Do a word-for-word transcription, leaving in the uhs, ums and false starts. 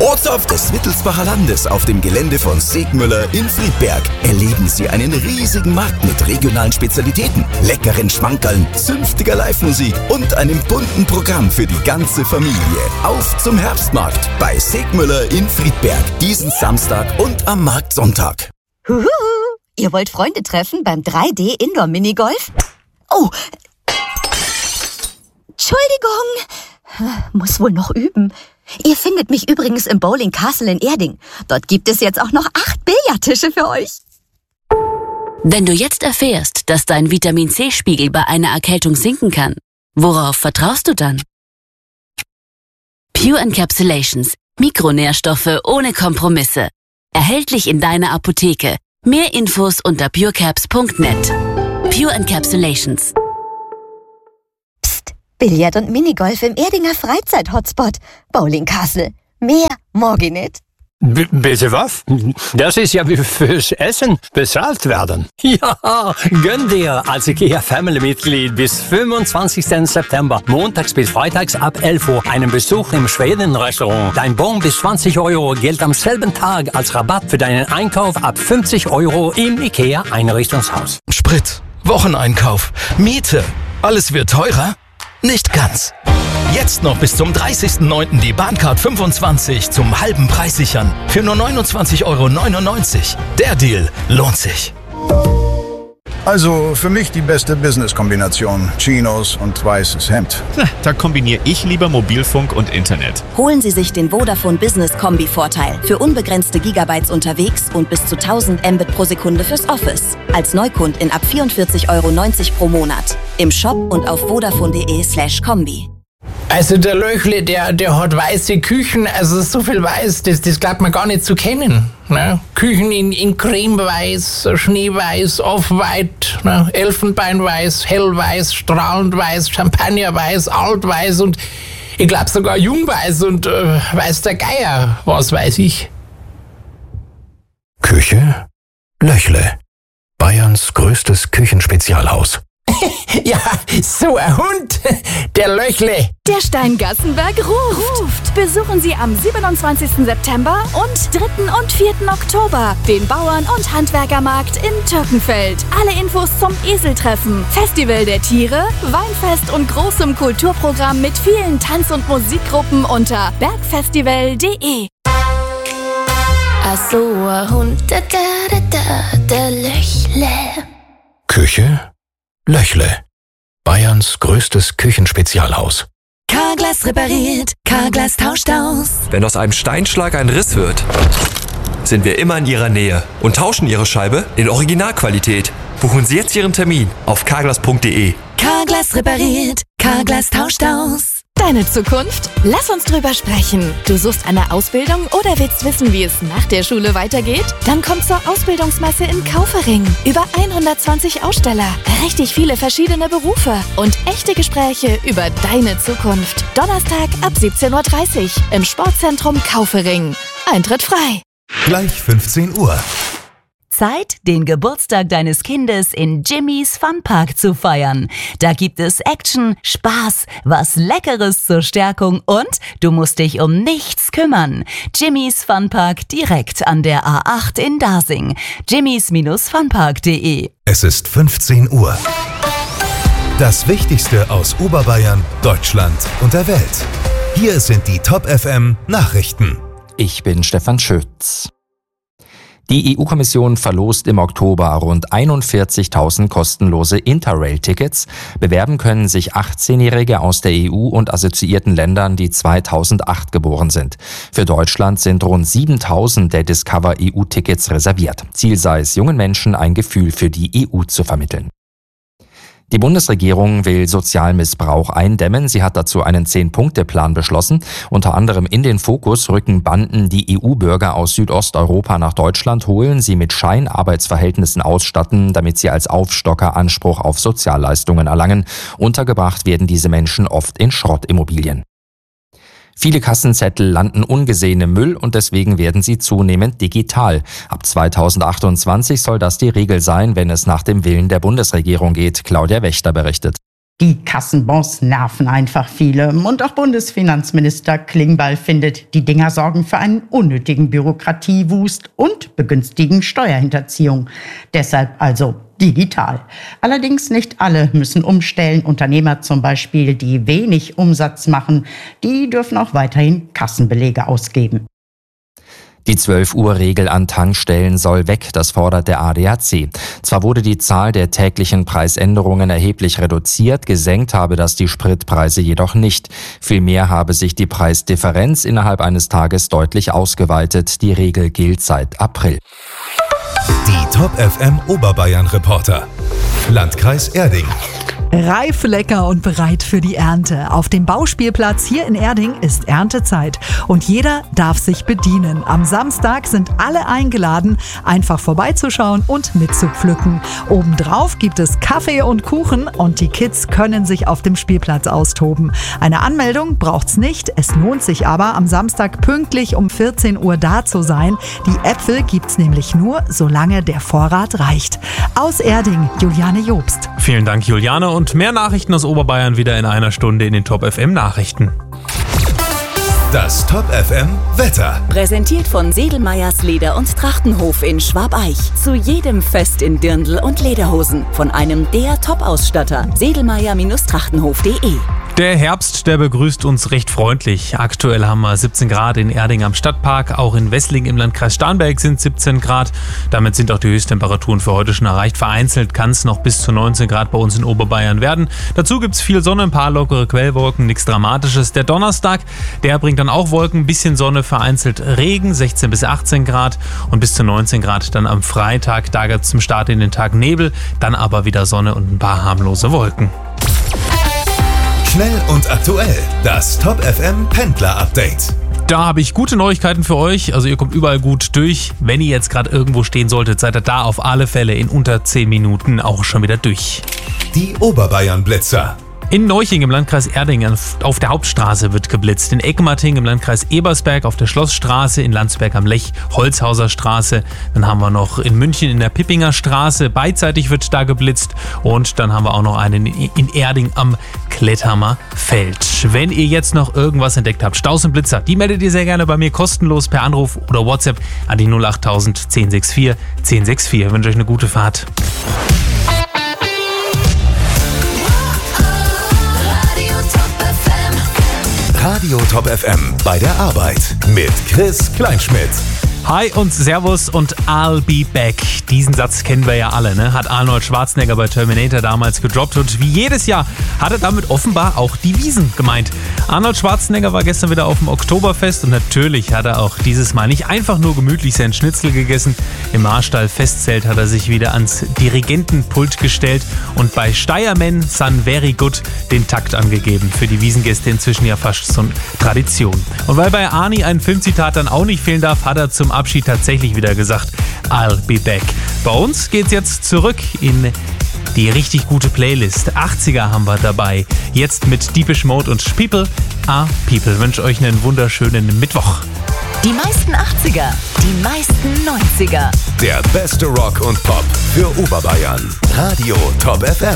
Ortshaft des Wittelsbacher Landes auf dem Gelände von Segmüller in Friedberg erleben Sie einen riesigen Markt mit regionalen Spezialitäten, leckeren Schmankerln, zünftiger Live-Musik und einem bunten Programm für die ganze Familie. Auf zum Herbstmarkt bei Segmüller in Friedberg, diesen Samstag und am Marktsonntag. Huhu, ihr wollt Freunde treffen beim drei D Indoor Minigolf? Oh, Entschuldigung, muss wohl noch üben. Ihr findet mich übrigens im Bowling Castle in Erding. Dort gibt es jetzt auch noch acht Billardtische für euch. Wenn du jetzt erfährst, dass dein Vitamin-C-Spiegel bei einer Erkältung sinken kann, worauf vertraust du dann? Pure Encapsulations. Mikronährstoffe ohne Kompromisse. Erhältlich in deiner Apotheke. Mehr Infos unter purecaps punkt net. Pure Encapsulations. Billard und Minigolf im Erdinger Freizeit-Hotspot. Bowling Castle. Mehr morgen nicht. B- bitte was? Das ist ja wie fürs Essen bezahlt werden. Ja, gönn dir als IKEA-Family-Mitglied bis fünfundzwanzigsten September, montags bis freitags ab elf Uhr, einen Besuch im Schweden-Restaurant. Dein Bon bis zwanzig Euro gilt am selben Tag als Rabatt für deinen Einkauf ab fünfzig Euro im IKEA-Einrichtungshaus. Sprit, Wocheneinkauf, Miete, alles wird teurer? Nicht ganz. Jetzt noch bis zum dreißigsten neunten die Bahncard fünfundzwanzig zum halben Preis sichern. Für nur neunundzwanzig Euro neunundneunzig. Der Deal lohnt sich. Also für mich die beste Business-Kombination. Chinos und weißes Hemd. Da kombiniere ich lieber Mobilfunk und Internet. Holen Sie sich den Vodafone Business Kombi-Vorteil. Für unbegrenzte Gigabytes unterwegs und bis zu tausend Mbit pro Sekunde fürs Office. Als Neukundin ab vierundvierzig Euro neunzig pro Monat. Im Shop und auf vodafone.de slash Kombi. Also der Löchle, der, der hat weiße Küchen, also so viel weiß, das, das glaubt man gar nicht zu kennen. Ne? Küchen in, in cremeweiß, schneeweiß, off-white, ne? Elfenbeinweiß, hellweiß, strahlend weiß, champagnerweiß, altweiß und ich glaube sogar jungweiß und äh, weiß der Geier, was weiß ich. Küche Löchle, Bayerns größtes Küchenspezialhaus. Ja, so ein Hund, der Löchle. Der Steingassenberg ruft. ruft. Besuchen Sie am siebenundzwanzigsten September und dritten und vierten Oktober den Bauern- und Handwerkermarkt in Türkenfeld. Alle Infos zum Eseltreffen, Festival der Tiere, Weinfest und großem Kulturprogramm mit vielen Tanz- und Musikgruppen unter bergfestival punkt de. Ach so, ein Hund, da, da, da, der Löchle. Küche Löchle, Bayerns größtes Küchenspezialhaus. Carglass repariert, Carglass tauscht aus. Wenn aus einem Steinschlag ein Riss wird, sind wir immer in Ihrer Nähe und tauschen Ihre Scheibe in Originalqualität. Buchen Sie jetzt Ihren Termin auf carglass punkt de. Carglass repariert, Carglass tauscht aus. Deine Zukunft? Lass uns drüber sprechen. Du suchst eine Ausbildung oder willst wissen, wie es nach der Schule weitergeht? Dann komm zur Ausbildungsmesse in Kaufering. Über hundertzwanzig Aussteller, richtig viele verschiedene Berufe und echte Gespräche über deine Zukunft. Donnerstag ab siebzehn Uhr dreißig im Sportzentrum Kaufering. Eintritt frei. Gleich fünfzehn Uhr. Zeit, den Geburtstag deines Kindes in Jimmy's Funpark zu feiern. Da gibt es Action, Spaß, was Leckeres zur Stärkung und du musst dich um nichts kümmern. Jimmy's Funpark direkt an der A acht in Dasing. jimmys funpark punkt de. Es ist fünfzehn Uhr. Das Wichtigste aus Oberbayern, Deutschland und der Welt. Hier sind die Top F M Nachrichten. Ich bin Stefan Schütz. Die E U-Kommission verlost im Oktober rund einundvierzigtausend kostenlose Interrail-Tickets. Bewerben können sich achtzehnjährige aus der E U und assoziierten Ländern, die zweitausendacht geboren sind. Für Deutschland sind rund siebentausend der Discover-E U-Tickets reserviert. Ziel sei es, jungen Menschen ein Gefühl für die E U zu vermitteln. Die Bundesregierung will Sozialmissbrauch eindämmen. Sie hat dazu einen Zehn-Punkte-Plan beschlossen. Unter anderem in den Fokus rücken Banden, die E U-Bürger aus Südosteuropa nach Deutschland holen, sie mit Scheinarbeitsverhältnissen ausstatten, damit sie als Aufstocker Anspruch auf Sozialleistungen erlangen. Untergebracht werden diese Menschen oft in Schrottimmobilien. Viele Kassenzettel landen ungesehen im Müll und deswegen werden sie zunehmend digital. Ab zweitausendachtundzwanzig soll das die Regel sein, wenn es nach dem Willen der Bundesregierung geht, Claudia Wächter berichtet. Die Kassenbons nerven einfach viele. Und auch Bundesfinanzminister Klingbeil findet, die Dinger sorgen für einen unnötigen Bürokratiewust und begünstigen Steuerhinterziehung. Deshalb also digital. Allerdings nicht alle müssen umstellen. Unternehmer zum Beispiel, die wenig Umsatz machen, die dürfen auch weiterhin Kassenbelege ausgeben. Die zwölf Uhr Regel an Tankstellen soll weg, das fordert der A D A C. Zwar wurde die Zahl der täglichen Preisänderungen erheblich reduziert, gesenkt habe das die Spritpreise jedoch nicht. Vielmehr habe sich die Preisdifferenz innerhalb eines Tages deutlich ausgeweitet. Die Regel gilt seit April. Die Top F M Oberbayern Reporter. Landkreis Erding. Reif, lecker und bereit für die Ernte. Auf dem Bauspielplatz hier in Erding ist Erntezeit und jeder darf sich bedienen. Am Samstag sind alle eingeladen, einfach vorbeizuschauen und mitzupflücken. Obendrauf gibt es Kaffee und Kuchen und die Kids können sich auf dem Spielplatz austoben. Eine Anmeldung braucht's nicht, es lohnt sich aber, am Samstag pünktlich um vierzehn Uhr da zu sein. Die Äpfel gibt's nämlich nur, solange der Vorrat reicht. Aus Erding, Juliane Jobst. Vielen Dank, Juliane. Und mehr Nachrichten aus Oberbayern wieder in einer Stunde in den Top F M Nachrichten. Das Top F M Wetter. Präsentiert von Sedelmeyers Leder- und Trachtenhof in Schwabeich. Zu jedem Fest in Dirndl und Lederhosen. Von einem der Top-Ausstatter. sedelmeyer Trachtenhof punkt de. Der Herbst, der begrüßt uns recht freundlich. Aktuell haben wir siebzehn Grad in Erding am Stadtpark. Auch in Wessling im Landkreis Starnberg sind siebzehn Grad. Damit sind auch die Höchsttemperaturen für heute schon erreicht. Vereinzelt kann es noch bis zu neunzehn Grad bei uns in Oberbayern werden. Dazu gibt es viel Sonne, ein paar lockere Quellwolken, nichts Dramatisches. Der Donnerstag, der bringt dann auch Wolken, bisschen Sonne, vereinzelt Regen, sechzehn bis achtzehn Grad und bis zu neunzehn Grad dann am Freitag. Da gibt es zum Start in den Tag Nebel, dann aber wieder Sonne und ein paar harmlose Wolken. Schnell und aktuell, das Top F M Pendler Update. Da habe ich gute Neuigkeiten für euch. Also ihr kommt überall gut durch. Wenn ihr jetzt gerade irgendwo stehen solltet, seid ihr da auf alle Fälle in unter zehn Minuten auch schon wieder durch. Die Oberbayern Blitzer. In Neuching im Landkreis Erding auf der Hauptstraße wird geblitzt. In Eckemarting im Landkreis Ebersberg auf der Schlossstraße, in Landsberg am Lech, Holzhauser Straße. Dann haben wir noch in München in der Pippinger Straße, beidseitig wird da geblitzt. Und dann haben wir auch noch einen in Erding am Kletthammer Feld. Wenn ihr jetzt noch irgendwas entdeckt habt, Staus und Blitzer, die meldet ihr sehr gerne bei mir kostenlos per Anruf oder WhatsApp an die null acht null null eins null sechs vier eins sechs vier. Ich wünsche euch eine gute Fahrt. Radio Top F M bei der Arbeit mit Chris Kleinschmidt. Hi und Servus und I'll be back. Diesen Satz kennen wir ja alle, ne? Hat Arnold Schwarzenegger bei Terminator damals gedroppt und wie jedes Jahr hat er damit offenbar auch die Wiesn gemeint. Arnold Schwarzenegger war gestern wieder auf dem Oktoberfest und natürlich hat er auch dieses Mal nicht einfach nur gemütlich sein Schnitzel gegessen. Im Marstall Festzelt hat er sich wieder ans Dirigentenpult gestellt und bei Steierman San Very Good den Takt angegeben. Für die Wiesngäste inzwischen ja fast so eine Tradition. Und weil bei Arnie ein Filmzitat dann auch nicht fehlen darf, hat er zum Abschied tatsächlich wieder gesagt, I'll be back. Bei uns geht's jetzt zurück in die richtig gute Playlist. achtziger haben wir dabei. Jetzt mit Deepish Mode und People are People. Ich wünsche euch einen wunderschönen Mittwoch. Die meisten achtziger, die meisten neunziger. Der beste Rock und Pop für Oberbayern. Radio Top F M.